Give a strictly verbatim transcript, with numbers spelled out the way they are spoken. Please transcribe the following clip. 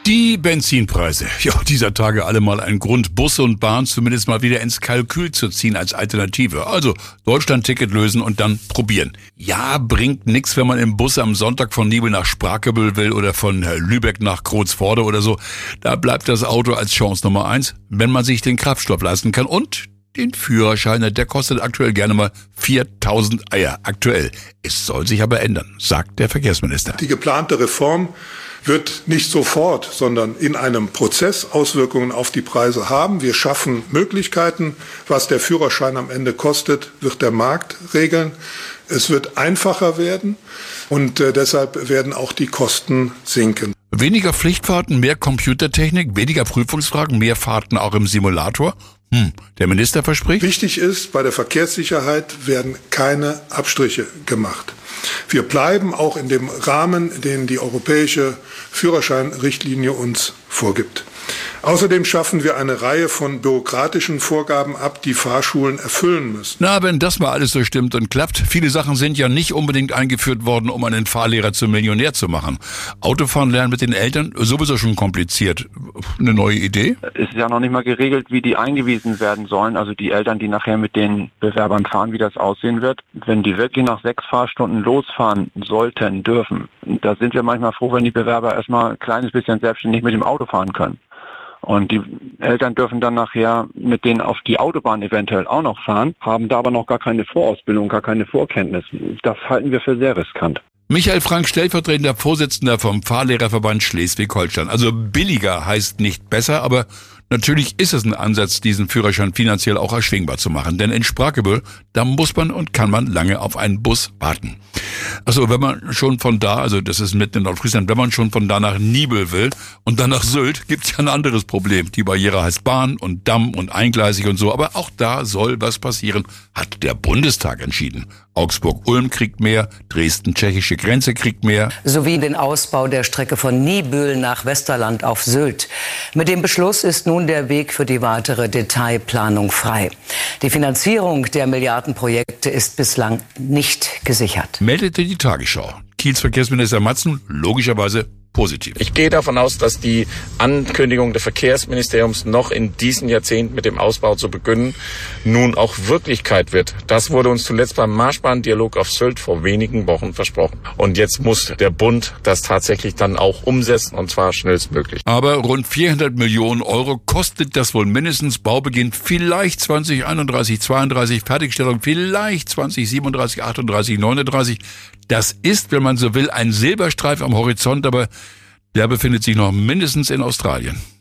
Die Benzinpreise. Ja, dieser Tage alle mal ein Grund, Busse und Bahn zumindest mal wieder ins Kalkül zu ziehen als Alternative. Also Deutschland-Ticket lösen und dann probieren. Ja, bringt nix, wenn man im Bus am Sonntag von Nibel nach Sprackebull will oder von Lübeck nach Krotzforde oder so. Da bleibt das Auto als Chance Nummer eins, wenn man sich den Kraftstoff leisten kann und den Führerschein, der kostet aktuell gerne mal viertausend Eier. Aktuell. Es soll sich aber ändern, sagt der Verkehrsminister. Die geplante Reform wird nicht sofort, sondern in einem Prozess Auswirkungen auf die Preise haben. Wir schaffen Möglichkeiten. Was der Führerschein am Ende kostet, wird der Markt regeln. Es wird einfacher werden und äh, deshalb werden auch die Kosten sinken. Weniger Pflichtfahrten, mehr Computertechnik, weniger Prüfungsfragen, mehr Fahrten auch im Simulator. Hm, der Minister verspricht. Wichtig ist, bei der Verkehrssicherheit werden keine Abstriche gemacht. Wir bleiben auch in dem Rahmen, den die europäische Führerscheinrichtlinie uns vorgibt. Außerdem schaffen wir eine Reihe von bürokratischen Vorgaben ab, die Fahrschulen erfüllen müssen. Na, wenn das mal alles so stimmt und klappt. Viele Sachen sind ja nicht unbedingt eingeführt worden, um einen Fahrlehrer zum Millionär zu machen. Autofahren lernen mit den Eltern, sowieso schon kompliziert. Eine neue Idee? Es ist ja noch nicht mal geregelt, wie die eingewiesen werden sollen. Also die Eltern, die nachher mit den Bewerbern fahren, wie das aussehen wird. Wenn die wirklich nach sechs Fahrstunden losfahren sollten, dürfen, da sind wir manchmal froh, wenn die Bewerber erstmal ein kleines bisschen selbstständig mit dem Auto fahren können. Und die Eltern dürfen dann nachher mit denen auf die Autobahn eventuell auch noch fahren, haben da aber noch gar keine Vorausbildung, gar keine Vorkenntnis. Das halten wir für sehr riskant. Michael Frank, stellvertretender Vorsitzender vom Fahrlehrerverband Schleswig-Holstein. Also billiger heißt nicht besser, aber natürlich ist es ein Ansatz, diesen Führerschein finanziell auch erschwingbar zu machen. Denn in Sprackebull, da muss man und kann man lange auf einen Bus warten. Also wenn man schon von da, also das ist mitten in Nordfriesland, wenn man schon von da nach Nibel will und dann nach Sylt, gibt's ja ein anderes Problem. Die Barriere heißt Bahn und Damm und eingleisig und so. Aber auch da soll was passieren, hat der Bundestag entschieden. Augsburg-Ulm kriegt mehr, Dresden-tschechische Grenze kriegt mehr. Sowie den Ausbau der Strecke von Nibel nach Westerland auf Sylt. Mit dem Beschluss ist nun der Weg für die weitere Detailplanung frei. Die Finanzierung der Milliardenprojekte ist bislang nicht gesichert. Meldete die Tagesschau. Kiels Verkehrsminister Matzen logischerweise positiv. Ich gehe davon aus, dass die Ankündigung des Verkehrsministeriums noch in diesem Jahrzehnt mit dem Ausbau zu beginnen nun auch Wirklichkeit wird. Das wurde uns zuletzt beim Marschbahndialog auf Sylt vor wenigen Wochen versprochen. Und jetzt muss der Bund das tatsächlich dann auch umsetzen, und zwar schnellstmöglich. Aber rund vierhundert Millionen Euro kostet das wohl mindestens. Baubeginn vielleicht zwanzig einunddreißig, zweiunddreißig, Fertigstellung vielleicht zwanzig siebenunddreißig, achtunddreißig, neununddreißig. Das ist, wenn man so will, ein Silberstreif am Horizont, aber der befindet sich noch mindestens in Australien.